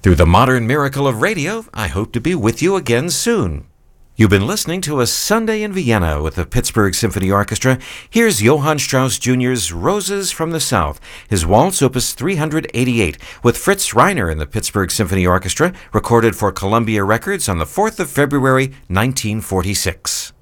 Through the modern miracle of radio, I hope to be with you again soon. You've been listening to A Sunday in Vienna with the Pittsburgh Symphony Orchestra. Here's Johann Strauss Jr.'s Roses from the South, his Waltz Opus 388, with Fritz Reiner and the Pittsburgh Symphony Orchestra, recorded for Columbia Records on the 4th of February, 1946.